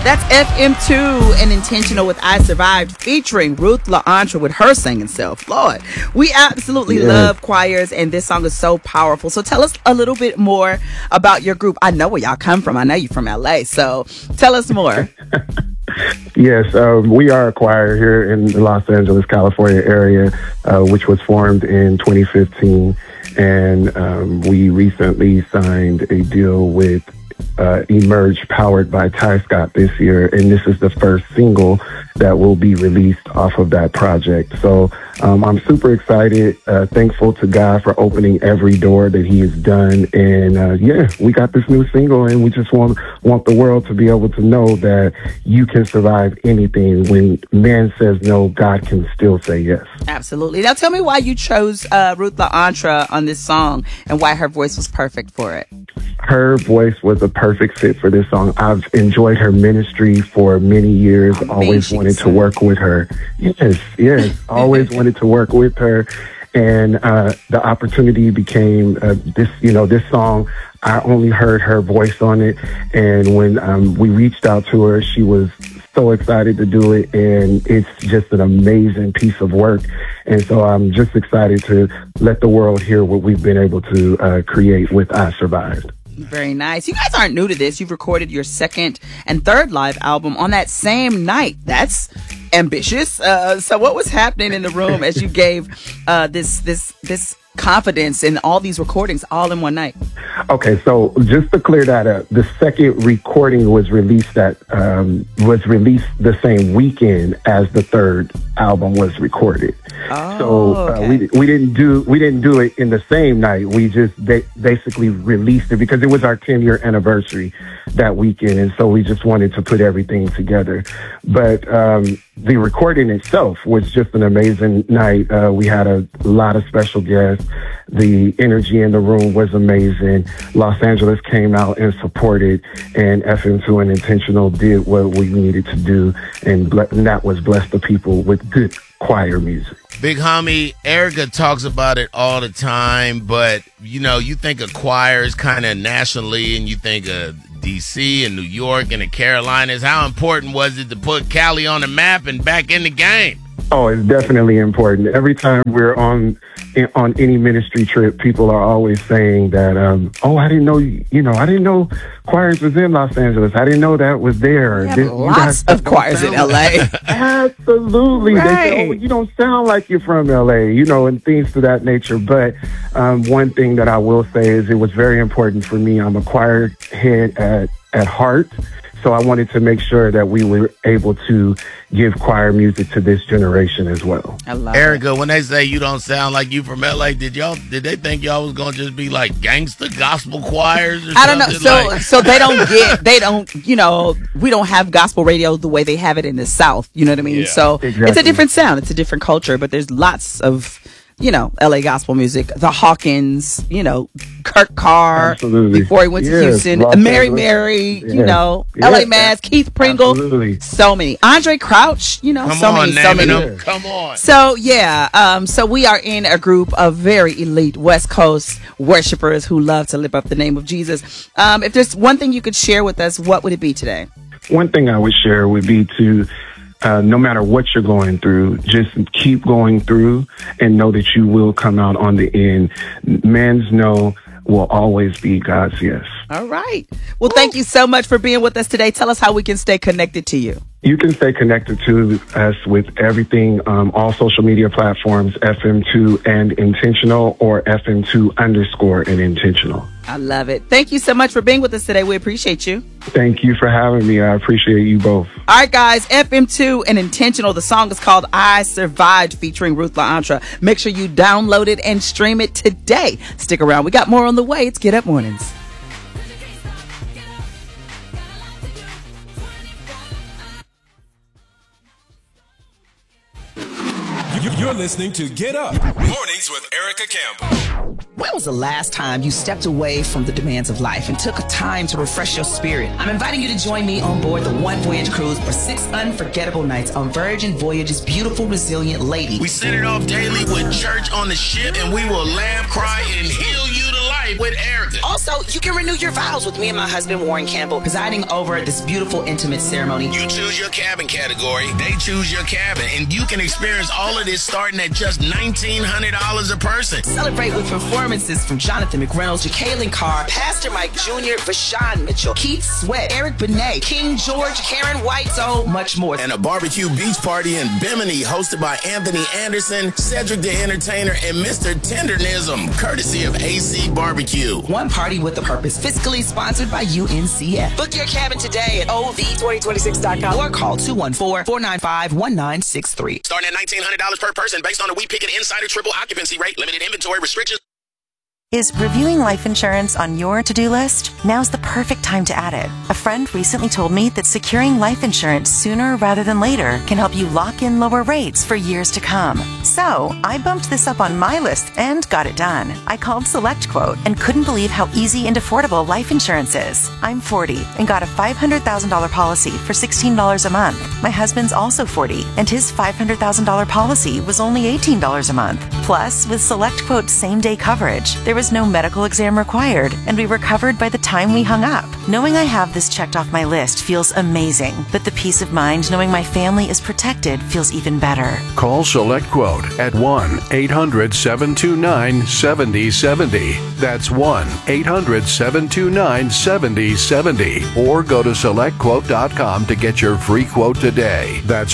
That's FM2 and Intentional with I Survived, featuring Ruth LaAntra with her singing self. Lord, we absolutely love choirs, and this song is so powerful. So tell us a little bit more about your group. I know where y'all come from. I know you're from LA, so tell us more. Yes, we are a choir here in the Los Angeles, California area, which was formed in 2015. And we recently signed a deal with Emerge, powered by Ty Scott this year, and this is the first single that will be released off of that project. So I'm super excited, thankful to God for opening every door that he has done. And we got this new single, and we just want the world to be able to know that you can survive anything. When man says no, God can still say yes. Absolutely. Now tell me why you chose Ruth LaAntra on this song and why her voice was perfect for it. Her voice was a perfect fit for this song. I've enjoyed her ministry for many years. Always wanted to work with her. Yes. Always wanted to work with her. And the opportunity became this song. I only heard her voice on it. And when we reached out to her, she was so excited to do it. And it's just an amazing piece of work. And so I'm just excited to let the world hear what we've been able to create with I Survived. Very nice. You guys aren't new to this. You've recorded your second and third live album on that same night. That's ambitious. So what was happening in the room as you gave this confidence in all these recordings all in one night? Okay, so just to clear that up, the second recording was released the same weekend as the third album was recorded. We didn't do it in the same night. We just basically released it because it was our 10-year anniversary that weekend, and so we just wanted to put everything together. But the recording itself was just an amazing night. We had a lot of special guests. The energy in the room was amazing. Los Angeles came out and supported, and FM2 and Intentional did what we needed to do, and that was bless the people with good choir music. Big homie, Erica talks about it all the time, but you think of choirs kind of nationally, and you think of DC and New York and the Carolinas. How important was it to put Cali on the map and back in the game? Oh, it's definitely important. Every time we're on any ministry trip, people are always saying that, I didn't know choirs was in Los Angeles. I didn't know that was there. Lots of choirs in LA. Absolutely. Right. They say, you don't sound like you're from LA, and things to that nature. But one thing that I will say is it was very important for me. I'm a choir head at heart. So I wanted to make sure that we were able to give choir music to this generation as well. I love Erica, when they say you don't sound like you from LA, did they think y'all was gonna just be like gangster gospel choirs or something? I don't know. So we don't have gospel radio the way they have it in the South. You know what I mean? Yeah, so exactly. It's a different sound. It's a different culture, but there's lots of LA gospel music, the Hawkins, Kurt Carr, absolutely. Before he went to Houston, Mary, LA Mass, Keith Pringle, absolutely. So many. Andre Crouch, so many. Come on. So so we are in a group of very elite West Coast worshipers who love to lift up the name of Jesus. If there's one thing you could share with us, what would it be today? One thing I would share would be to no matter what you're going through, just keep going through and know that you will come out on the end. Man's no will always be God's yes. All right. Well, thank you so much for being with us today. Tell us how we can stay connected to you. You can stay connected to us with everything, all social media platforms, FM2 and Intentional, or FM2 _ and Intentional. I love it. Thank you so much for being with us today. We appreciate you. Thank you for having me. I appreciate you both. All right, guys. FM2 and Intentional. The song is called I Survived, featuring Ruth LaAntra. Make sure you download it and stream it today. Stick around. We got more on the way. It's Get Up Mornings. You're listening to Get Up Mornings with Erica Campbell. When was the last time you stepped away from the demands of life and took time to refresh your spirit? I'm inviting you to join me on board the One Voyage Cruise for 6 unforgettable nights on Virgin Voyage's beautiful, resilient lady. We set it off daily with church on the ship, and we will laugh, cry, and heal you to life. life with Erica. Also, you can renew your vows with me and my husband, Warren Campbell, presiding over this beautiful, intimate ceremony. You choose your cabin category, they choose your cabin, and you can experience all of this starting at just $1,900 a person. Celebrate with performances from Jonathan McReynolds, Jacqueline Carr, Pastor Mike Jr., Vashawn Mitchell, Keith Sweat, Eric Benet, King George, Karen White, so much more. And a barbecue beach party in Bimini hosted by Anthony Anderson, Cedric the Entertainer, and Mr. Tendernism, courtesy of AC Barbecue. One party with a purpose, fiscally sponsored by UNCF. Book your cabin today at OV2026.com or call 214-495-1963. Starting at $1,900 per person based on a We Pick It Insider triple occupancy rate, limited inventory restrictions. Is reviewing life insurance on your to-do list? Now's the perfect time to add it. A friend recently told me that securing life insurance sooner rather than later can help you lock in lower rates for years to come. So, I bumped this up on my list and got it done. I called SelectQuote and couldn't believe how easy and affordable life insurance is. I'm 40 and got a $500,000 policy for $16 a month. My husband's also 40 and his $500,000 policy was only $18 a month. Plus, with SelectQuote's same-day coverage, there was no medical exam required, and we were covered by the time we hung up. Knowing I have this checked off my list feels amazing, but the peace of mind knowing my family is protected feels even better. Call SelectQuote at 1-800-729-7070. That's 1-800-729-7070. Or go to SelectQuote.com to get your free quote today. That's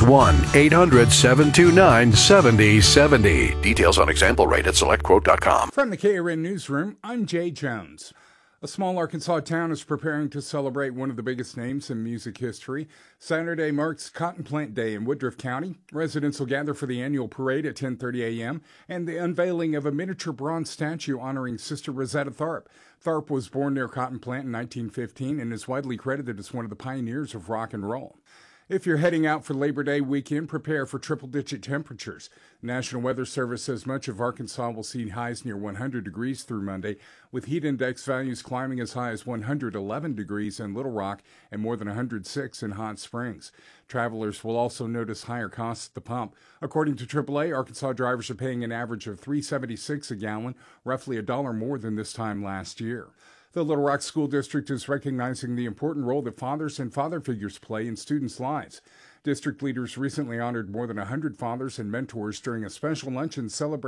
1-800-729-7070. Details on example rate at SelectQuote.com. From the KRN Newsroom, I'm Jay Jones. A small Arkansas town is preparing to celebrate one of the biggest names in music history. Saturday marks Cotton Plant Day in Woodruff County. Residents will gather for the annual parade at 10:30 a.m. and the unveiling of a miniature bronze statue honoring Sister Rosetta Tharpe. Tharpe was born near Cotton Plant in 1915 and is widely credited as one of the pioneers of rock and roll. If you're heading out for Labor Day weekend, prepare for triple-digit temperatures. The National Weather Service says much of Arkansas will see highs near 100 degrees through Monday, with heat index values climbing as high as 111 degrees in Little Rock and more than 106 in Hot Springs. Travelers will also notice higher costs at the pump. According to AAA, Arkansas drivers are paying an average of $3.76 a gallon, roughly $1 more than this time last year. The Little Rock School District is recognizing the important role that fathers and father figures play in students' lives. District leaders recently honored more than 100 fathers and mentors during a special luncheon celebrating